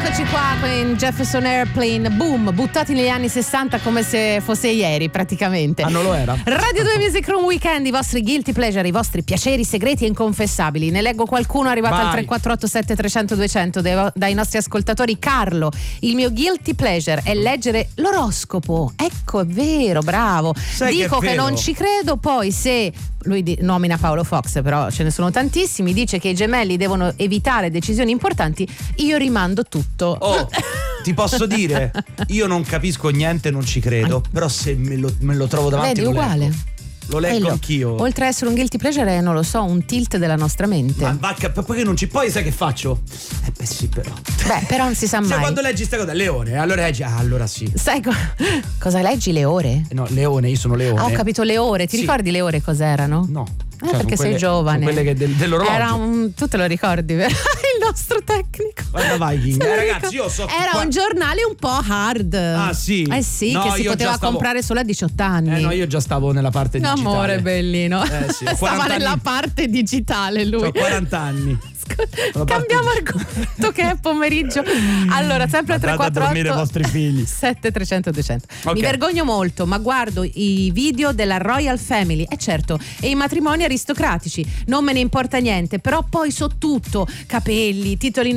Eccoci qua con Jefferson Airplane, boom, buttati negli anni 60 come se fosse ieri praticamente. Ah, non lo era? Radio 2 Music Room Weekend, i vostri guilty pleasure, i vostri piaceri segreti e inconfessabili. Ne leggo qualcuno arrivato al 3487 300 200 dai nostri ascoltatori. Carlo, il mio guilty pleasure è leggere l'oroscopo. Ecco, è vero, bravo. Dico che non ci credo, poi se lui nomina Paolo Fox, però ce ne sono tantissimi, dice che i gemelli devono evitare decisioni importanti, io rimando tutto. Oh, ti posso dire, io non capisco niente, non ci credo, però se me lo trovo davanti, vedi, uguale. Lo leggo anch'io. Oltre ad essere un guilty pleasure è, non lo so, un tilt della nostra mente. Ma poi non ci. Poi sai che faccio? Beh sì, però. Beh, però non si sa mai. Cioè, quando leggi sta cosa, Leone, allora leggi. Allora sì. Sai cosa leggi? Le ore? No, Leone, io sono Leone. Ah, ho capito, le ore. Ti ricordi le ore cos'erano? No. Perché sei giovane. Sono quelle che dell'orologio. Tu te lo ricordi, vero? Il nostro tecnico. Guarda Viking. Ragazzi, io so. Era un giornale un po' hard. Ah, sì? Eh sì, no, che si poteva comprare solo a 18 anni. No, io già stavo nella parte digitale. Amore bellino. Sì, stava nella parte digitale lui. Ho 40 anni. Cambiamo argomento che è pomeriggio. Allora, sempre a 348 vostri figli 7 300 200. Okay. Mi vergogno molto, ma guardo i video della Royal Family, certo, e i matrimoni aristocratici. Non me ne importa niente, però poi so tutto: cappelli, titoli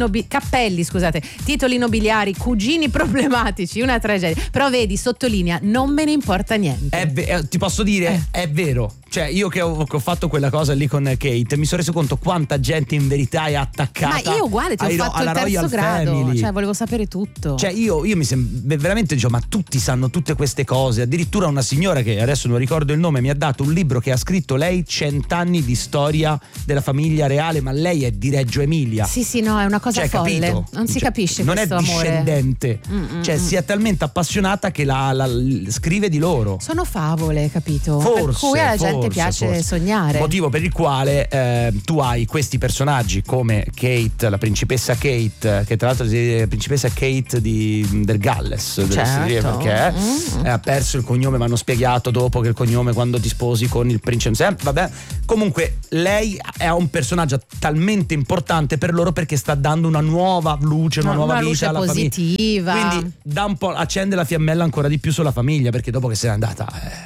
nobiliari, cugini problematici, una tragedia. Però vedi, sottolinea, non me ne importa niente. Ti posso dire, è vero. Cioè, io che ho fatto quella cosa lì con Kate, mi sono reso conto quanta gente in verità è attaccata. Ma io uguale ti ho fatto il terzo Royal grado Family. Cioè volevo sapere tutto. Cioè io mi sembra veramente, dicevo, ma tutti sanno tutte queste cose. Addirittura una signora che adesso non ricordo il nome mi ha dato un libro che ha scritto lei 100 anni di storia della famiglia reale, ma lei è di Reggio Emilia. Sì, no, è una cosa folle. Capito? Non si capisce non questo è discendente. amore. Si è talmente appassionata che la scrive di loro. Sono favole, capito? Forse, per cui alla gente piace sognare. Motivo per il quale tu hai questi personaggi come Kate, la principessa Kate, che tra l'altro è la principessa Kate del Galles, perché ha perso il cognome, mi hanno spiegato dopo che il cognome quando ti sposi con il principe, vabbè. Comunque lei è un personaggio talmente importante per loro perché sta dando una nuova luce, una nuova vita alla positiva. famiglia. Quindi dà un po', accende la fiammella ancora di più sulla famiglia, perché dopo che se n'è andata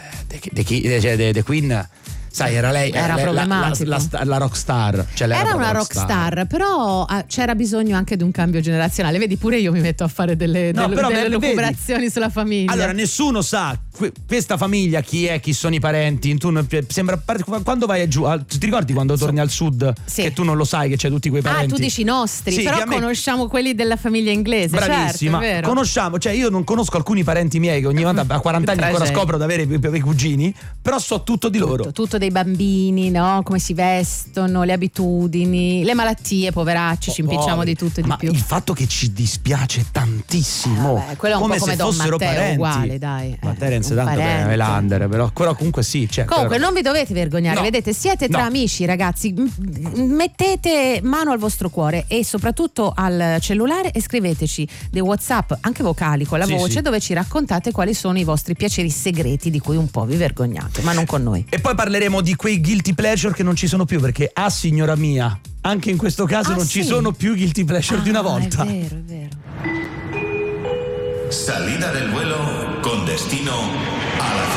The Queen, sai, era lei, era problematico. La rockstar. Cioè era una rockstar, però c'era bisogno anche di un cambio generazionale. Vedi, pure io mi metto a fare delle lucubrazioni sulla famiglia. Allora, nessuno sa questa famiglia chi è, chi sono i parenti. Tu sembra quando vai giù, ti ricordi quando torni al sud? Sì. Che tu non lo sai che c'è tutti quei parenti. Ah, tu dici i nostri, sì, però conosciamo quelli della famiglia inglese. Bravissima, certo, è vero. Conosciamo, cioè io non conosco alcuni parenti miei che ogni volta a 40 anni ancora scopro di avere i cugini, però so tutto di loro. Tutto dei bambini, no? Come si vestono, le abitudini, le malattie, poveracci, ci impicciamo di tutto e di più. Ma il fatto che ci dispiace tantissimo, quello è un come po' come se Don fossero Matteo, parenti. uguale, dai. Ma Terence tanto bene Melander, però comunque sì. Comunque non vi dovete vergognare, no. Vedete, siete tra amici, ragazzi. Mettete mano al vostro cuore e soprattutto al cellulare e scriveteci dei WhatsApp, anche vocali, con la voce, dove ci raccontate quali sono i vostri piaceri segreti di cui un po' vi vergognate, ma non con noi. E poi parleremo di quei guilty pleasure che non ci sono più, perché signora mia, anche in questo caso non ci sono più guilty pleasure di una volta. È vero. Salida del vuelo con destino a la